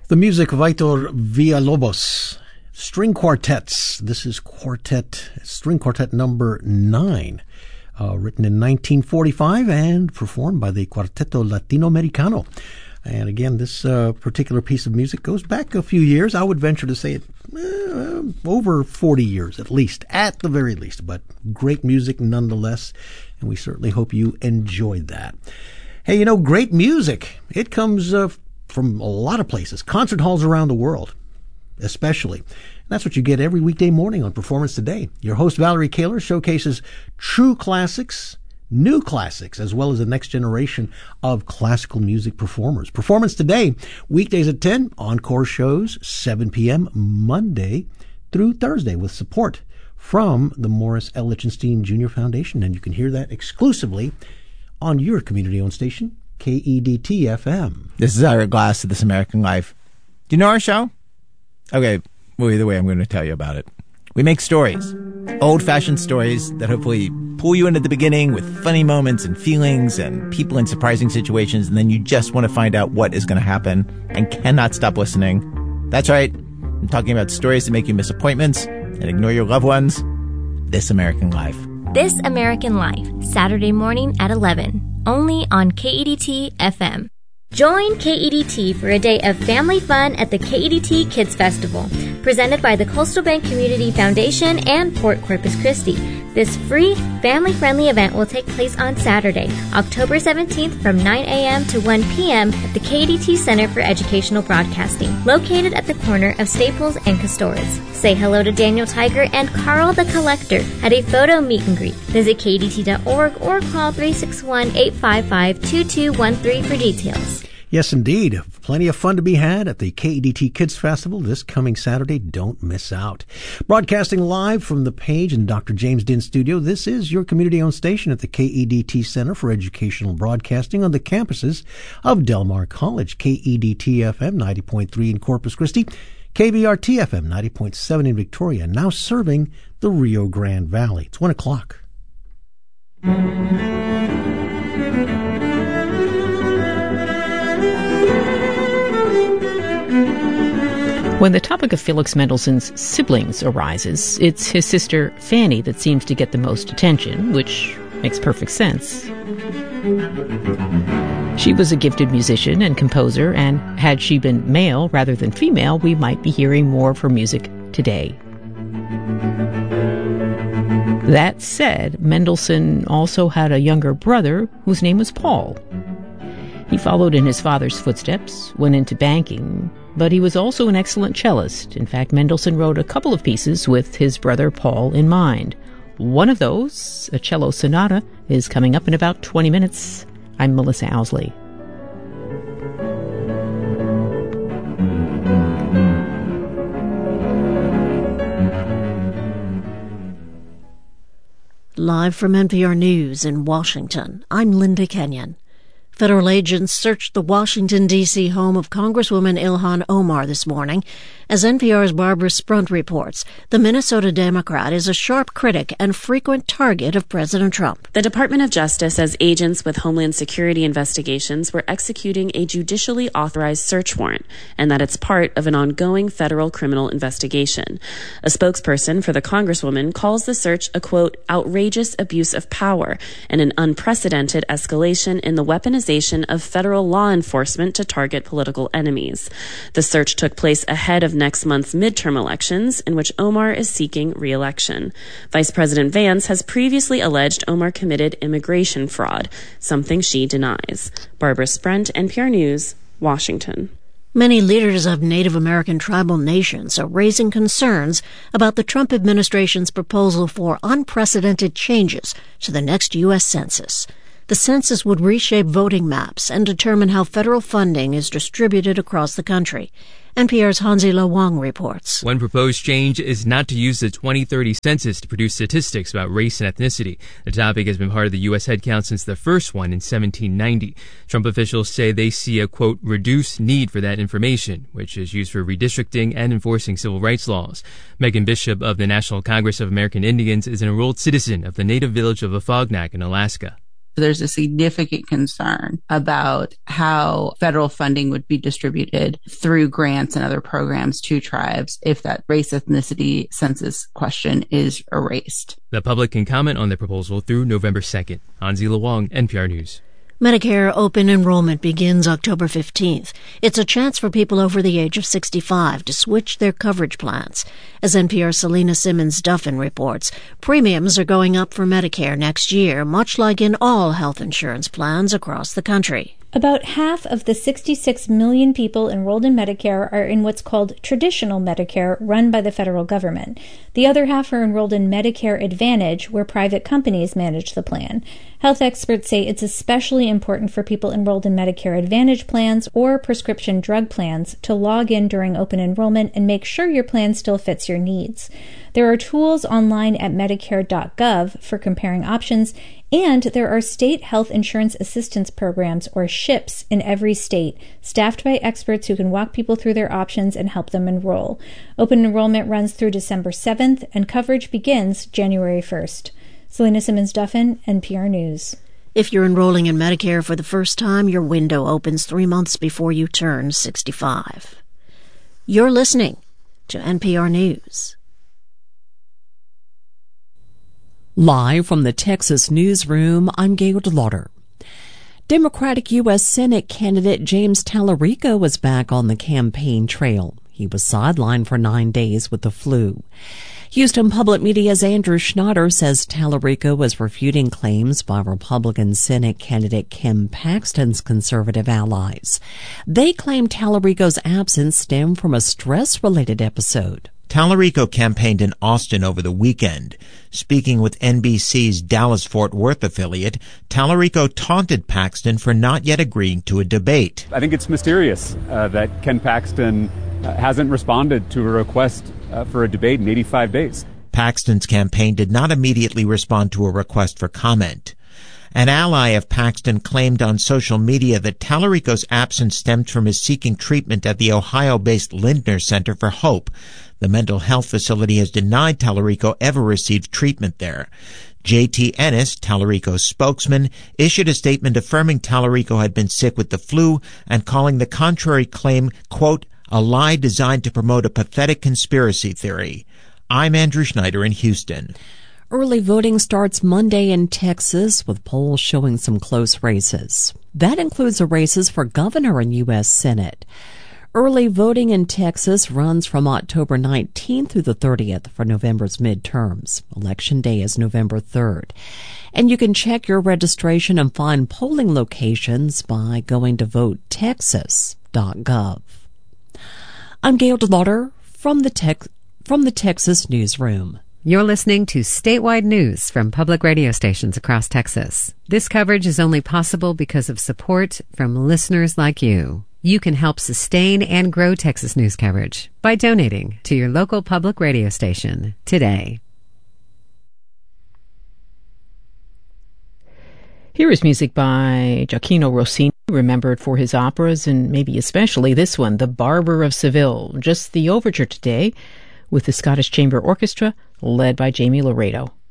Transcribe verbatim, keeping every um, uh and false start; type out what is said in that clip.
The music of Aitor Villalobos. String quartets. This is quartet, string quartet number nine, uh, written in nineteen forty-five and performed by the Cuarteto Latinoamericano. And again, this uh, particular piece of music goes back a few years. I would venture to say it uh, over forty years at least, at the very least. But great music nonetheless, and we certainly hope you enjoyed that. Hey, you know, great music. It comes uh, from a lot of places, concert halls around the world, especially. And that's what you get every weekday morning on Performance Today. Your host, Valerie Kaler, showcases true classics, new classics, as well as the next generation of classical music performers. Performance Today, weekdays at ten, encore shows, seven p.m., Monday through Thursday, with support from the Morris L. Lichtenstein Junior Foundation. And you can hear that exclusively on your community-owned station, K E D T F M. This is Ira Glass of This American Life. Do you know our show? Okay, well, either way, I'm going to tell you about it. We make stories, old-fashioned stories that hopefully pull you into the beginning with funny moments and feelings and people in surprising situations, and then you just want to find out what is going to happen and cannot stop listening. That's right. I'm talking about stories that make you miss appointments and ignore your loved ones. This American Life. This American Life, Saturday morning at eleven, only on K E D T F M. Join K E D T for a day of family fun at the K E D T Kids Festival, presented by the Coastal Bank Community Foundation and Port Corpus Christi. This free, family-friendly event will take place on Saturday, October seventeenth from nine a.m. to one p.m. at the K E D T Center for Educational Broadcasting, located at the corner of Staples and Castores. Say hello to Daniel Tiger and Carl the Collector at a photo meet and greet. Visit K E D T dot org or call three six one, eight five five, two two one three for details. Yes, indeed. Plenty of fun to be had at the K E D T Kids Festival this coming Saturday. Don't miss out. Broadcasting live from the Page and Doctor James Dinn studio, this is your community-owned station at the K E D T Center for Educational Broadcasting on the campuses of Del Mar College. K E D T F M ninety point three in Corpus Christi, K V R T F M ninety point seven in Victoria, now serving the Rio Grande Valley. It's one o'clock. When the topic of Felix Mendelssohn's siblings arises, it's his sister Fanny that seems to get the most attention, which makes perfect sense. She was a gifted musician and composer, and had she been male rather than female, we might be hearing more of her music today. That said, Mendelssohn also had a younger brother whose name was Paul. He followed in his father's footsteps, went into banking, but he was also an excellent cellist. In fact, Mendelssohn wrote a couple of pieces with his brother Paul in mind. One of those, a cello sonata, is coming up in about twenty minutes. I'm Melissa Owsley. Live from N P R News in Washington, I'm Linda Kenyon. Federal agents searched the Washington, D C home of Congresswoman Ilhan Omar this morning. As N P R's Barbara Sprunt reports, the Minnesota Democrat is a sharp critic and frequent target of President Trump. The Department of Justice says agents with Homeland Security investigations were executing a judicially authorized search warrant, and that it's part of an ongoing federal criminal investigation. A spokesperson for the Congresswoman calls the search a, quote, outrageous abuse of power and an unprecedented escalation in the weaponization of federal law enforcement to target political enemies. The search took place ahead of next month's midterm elections, in which Omar is seeking re-election. Vice President Vance has previously alleged Omar committed immigration fraud, something she denies. Barbara Sprunt, N P R News, Washington. Many leaders of Native American tribal nations are raising concerns about the Trump administration's proposal for unprecedented changes to the next U S Census. The census would reshape voting maps and determine how federal funding is distributed across the country. N P R's Hansi Lo Wang reports. One proposed change is not to use the twenty thirty census to produce statistics about race and ethnicity. The topic has been part of the U S headcount since the first one in seventeen ninety. Trump officials say they see a, quote, reduced need for that information, which is used for redistricting and enforcing civil rights laws. Megan Bishop of the National Congress of American Indians is an enrolled citizen of the native village of Afognak in Alaska. There's a significant concern about how federal funding would be distributed through grants and other programs to tribes if that race ethnicity census question is erased. The public can comment on the proposal through November second. Hansi Luong, N P R News. Medicare open enrollment begins October fifteenth. It's a chance for people over the age of sixty-five to switch their coverage plans. As N P R's Selena Simmons-Duffin reports, premiums are going up for Medicare next year, much like in all health insurance plans across the country. About half of the sixty-six million people enrolled in Medicare are in what's called traditional Medicare, run by the federal government. The other half are enrolled in Medicare Advantage, where private companies manage the plan. Health experts say it's especially important for people enrolled in Medicare Advantage plans or prescription drug plans to log in during open enrollment and make sure your plan still fits your needs. There are tools online at medicare dot gov for comparing options, and there are state health insurance assistance programs, or SHIPs, in every state, staffed by experts who can walk people through their options and help them enroll. Open enrollment runs through December seventh, and coverage begins January first. Selena Simmons-Duffin, N P R News. If you're enrolling in Medicare for the first time, your window opens three months before you turn sixty-five. You're listening to N P R News. Live from the Texas newsroom, I'm Gail DeLauder. Democratic U S Senate candidate James Tallarico was back on the campaign trail. He was sidelined for nine days with the flu. Houston Public Media's Andrew Schneider says Tallarico was refuting claims by Republican Senate candidate Ken Paxton's conservative allies. They claim Tallarico's absence stemmed from a stress-related episode. Tallarico campaigned in Austin over the weekend. Speaking with N B C's Dallas-Fort Worth affiliate, Tallarico taunted Paxton for not yet agreeing to a debate. I think it's mysterious uh, that Ken Paxton uh, hasn't responded to a request uh, for a debate in eighty-five days. Paxton's campaign did not immediately respond to a request for comment. An ally of Paxton claimed on social media that Tallarico's absence stemmed from his seeking treatment at the Ohio-based Lindner Center for Hope. The mental health facility has denied Tallarico ever received treatment there. J T Ennis, Tallarico's spokesman, issued a statement affirming Tallarico had been sick with the flu and calling the contrary claim, quote, a lie designed to promote a pathetic conspiracy theory. I'm Andrew Schneider in Houston. Early voting starts Monday in Texas, with polls showing some close races. That includes the races for governor and U S Senate. Early voting in Texas runs from October nineteenth through the thirtieth for November's midterms. Election Day is November third. And you can check your registration and find polling locations by going to vote texas dot gov. I'm Gail DeLauder from the Tex- from the Texas newsroom. You're listening to statewide news from public radio stations across Texas. This coverage is only possible because of support from listeners like you. You can help sustain and grow Texas news coverage by donating to your local public radio station today. Here is music by Gioacchino Rossini, remembered for his operas and maybe especially this one, The Barber of Seville. Just the overture today with the Scottish Chamber Orchestra led by Jamie Laredo.